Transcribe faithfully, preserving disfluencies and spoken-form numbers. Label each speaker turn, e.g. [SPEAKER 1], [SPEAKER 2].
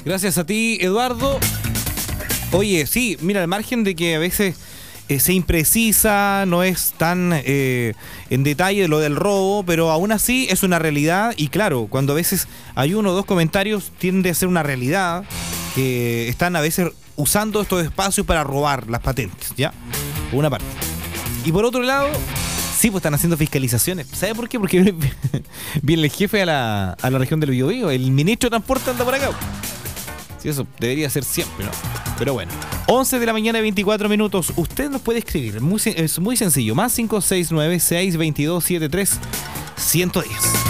[SPEAKER 1] Gracias a ti, Eduardo. Oye, sí, mira, al margen de que a veces eh, se imprecisa, no es tan eh, en detalle lo del robo, pero aún así es una realidad. Y claro, cuando a veces hay uno o dos comentarios, tiende a ser una realidad que están a veces usando estos espacios para robar las patentes, ¿ya? Por una parte. Y por otro lado, sí, pues están haciendo fiscalizaciones. ¿Sabe por qué? Porque viene el jefe a la, a la región del Biobío, el ministro de Transporte anda por acá. Sí, eso debería ser siempre, ¿no? Pero bueno, once de la mañana, veinticuatro minutos. Usted nos puede escribir, muy, es muy sencillo. Más cinco seis nueve, seis dos dos, siete tres uno cero uno cero.